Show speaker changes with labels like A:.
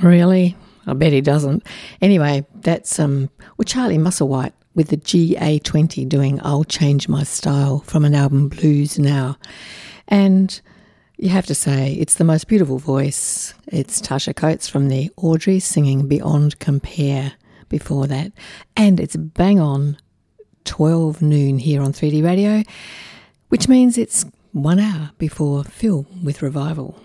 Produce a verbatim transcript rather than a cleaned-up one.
A: Really? I bet he doesn't. Anyway, that's um, well, Charlie Musselwhite with the G A twenty doing I'll Change My Style from an album Blues Now. And you have to say, it's the most beautiful voice. It's Tasha Coates from the Audrey singing Beyond Compare before that. And it's bang on twelve noon here on three D Radio, which means it's one hour before Phil with Revival.